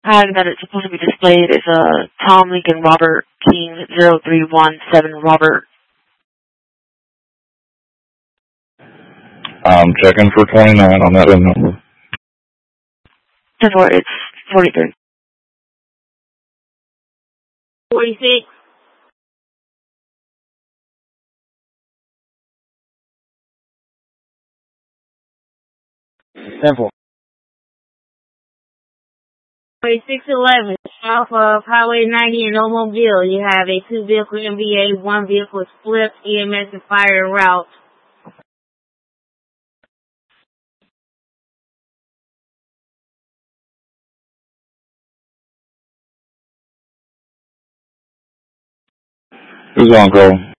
tag that it's supposed to be displayed is Tom Lincoln Robert King 0317 Robert. I'm checking for 29 on that end number. It's 43. 46. Simple. 4611, off of Highway 90 in Mobile. You have a 2-vehicle MVA, 1 vehicle split, EMS and fire en route. Who's on call?